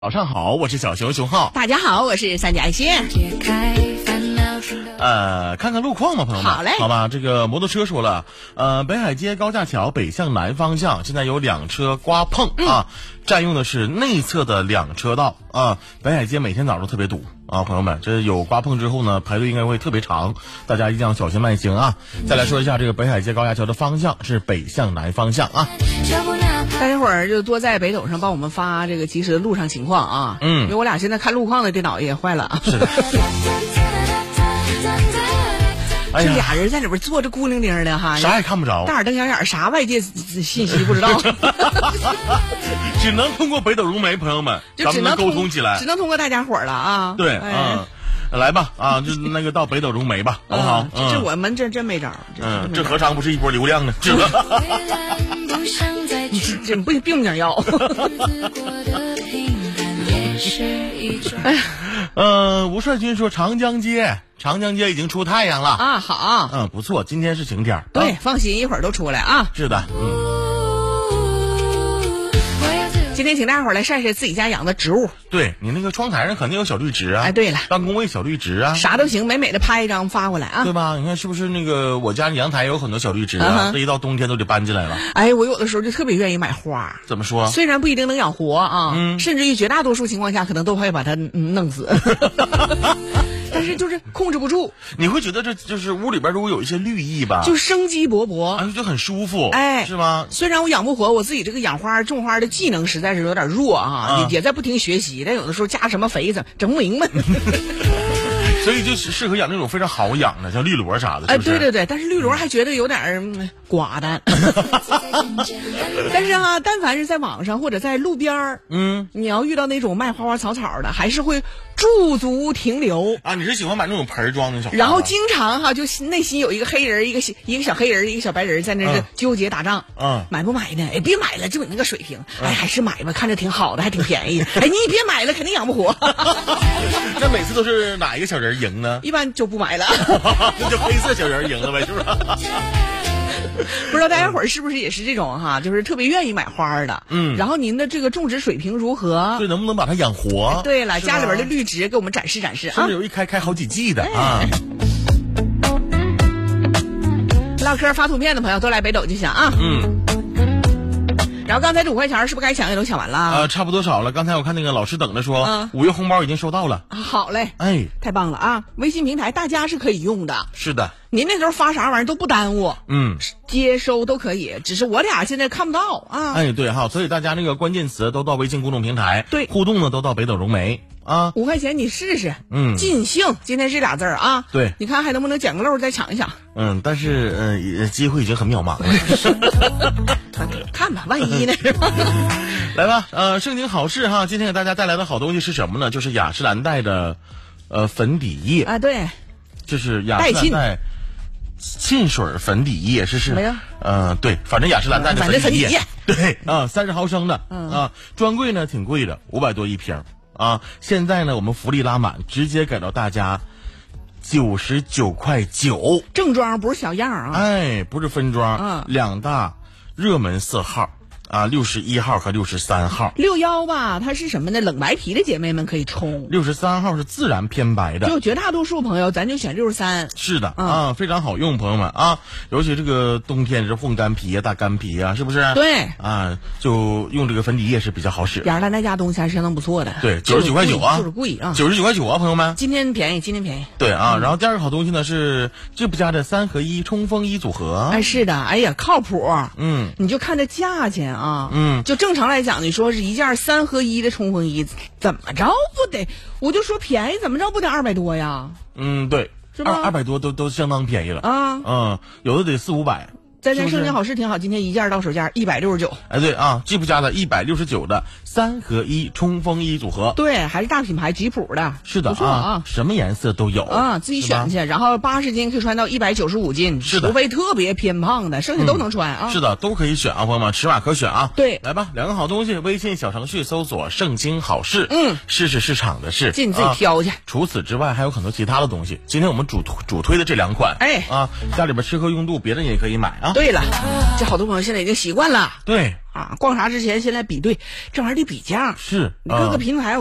早上好，我是小熊熊浩。 大家好，我是三甲蟹。 看看路况吧，朋友们。 好嘞， 好吧。这个摩托车说了，北海街高架桥北向南方向现在有2车刮碰啊，占用的是内侧的2车道啊。北海街每天早上都特别堵啊，朋友们，这有刮碰之后呢，排队应该会特别长，大家一定要小心慢行啊。再来说一下这个北海街高架桥的方向是北向南方向啊。 大家伙儿就多在北斗上帮我们发这个及时的路上情况啊。因为我俩现在看路况的电脑也坏了啊。 是的。 这俩人在里边坐着孤零零的哈， 啥也看不着， 大眼瞪小眼，啥外界信息不知道。 只能通过北斗融媒，朋友们，咱们能沟通起来， 只能通过大家伙儿了啊。 对，来吧啊，就那个到北斗融媒吧，好不好？ 这我们真没招。 这何尝不是一波流量呢？是吧？ 这并不想要。 吴帅军说长江街已经出太阳了啊，好， 不错，今天是晴天。 对，放心，一会儿都出来啊。 是的， 今天请大家伙儿来晒晒自己家养的植物。 对，你那个窗台上肯定有小绿植啊。 哎，对了， 办公位小绿植啊， 啥都行，美美的拍一张发过来啊， 对吧？你看是不是那个我家阳台有很多小绿植啊？这一到冬天都得搬进来了。 哎，我有的时候就特别愿意买花。 怎么说？ 虽然不一定能养活啊，甚至于绝大多数情况下可能都会把它弄死。但是就是控制不住， 你会觉得这就是屋里边如果有一些绿意吧， 就生机勃勃， 就很舒服， 哎， 是吗？ 虽然我养不活，我自己这个养花种花的技能实在是有点弱啊，也在不停学习，但有的时候加什么肥整不明白。 所以就适合养那种非常好养的，像绿萝啥的，是不是？ 对，但是绿萝还觉得有点寡淡。但是啊，但凡是在网上或者在路边你要遇到那种卖花花草草的，还是会驻足停留啊。你是喜欢买那种盆装的小花？ 然后经常就内心有一个黑人，一个小黑人，一个小白人在那个纠结打仗，买不买呢？哎，别买了，就你那个水平，哎，还是买吧，看着挺好的，还挺便宜。哎，你别买了，肯定养不活。 那每次都是哪一个小人赢呢？ 一般就不买了。 那就黑色小人赢了呗，是不是？ 不知道大家伙儿是不是也是这种就是特别愿意买花的。然后您的这个种植水平如何？ 对，能不能把它养活？ 对了，家里边的绿植给我们展示展示啊。 甚至有一开好几季的啊。 唠嗑发图片的朋友都来北斗就行啊。然后刚才这5块钱是不是该抢也都抢完了？ 差不多少了。刚才我看那个老师等着说，5月红包已经收到了。 好嘞， 哎， 太棒了啊！微信平台大家是可以用的。 是的， 您那时候发啥玩意儿都不耽误，接收都可以，只是我俩现在看不到啊。 哎，对哈，所以大家那个关键词都到微信公众平台， 对， 互动呢都到北斗融媒啊。 5块钱你试试，尽兴，今天是俩字啊。 对， 你看还能不能捡个漏再抢一抢？ 但是机会已经很渺茫了。 看吧，万一呢？ 来吧，盛景好事哈，今天给大家带来的好东西是什么呢？就是雅诗兰黛的粉底液啊，对， 就是雅诗兰黛沁水粉底液是什么呀？ 对，反正雅诗兰黛的粉底液，对30毫升的专柜呢挺贵的，500多一瓶啊。现在呢我们福利拉满，直接给到大家99.9块， 正装不是小样啊， 哎，不是分装，2大热门色号61号和63号。 61吧，它是什么呢？冷白皮的姐妹们可以冲。 63号是自然偏白的。 就绝大多数朋友，咱就选63。 是的非常好用，朋友们啊，尤其这个冬天是混干皮大干皮是不是？ 对就用这个粉底液是比较好使。 雅诗兰黛家东西还是相当不错的。 对，99.9块啊， 就是贵啊 ，99.9块朋友们。 今天便宜。 对然后第二个好东西呢是这不家的3合1冲锋衣组合。 哎，是的，哎呀，靠谱。你就看这价钱就正常来讲，你说是一件3合1的冲锋衣，怎么着不得？我就说便宜，怎么着不得200多呀？ 对， 是吧 ？200多都相当便宜了有的得400-500。 在这盛景好事挺好，今天一件到手价169。 哎，对吉普家的169的3合1冲锋衣组合， 对，还是大品牌吉普的。 是的不错什么颜色都有自己选去。然后80斤可以穿到195斤， 是的， 除非特别偏胖的，剩下都能穿是的，都可以选朋友们，尺码可选对， 来吧，2个好东西，微信小程序搜索盛京好事，试试市场的事， 尽自己挑去。 除此之外还有很多其他的东西，今天我们主推的这2款， 哎家里边吃喝用度别的你也可以买啊。 对了，这好多朋友现在已经习惯了。 对啊，逛啥之前先来比对，这玩意儿得比价。 是各个平台。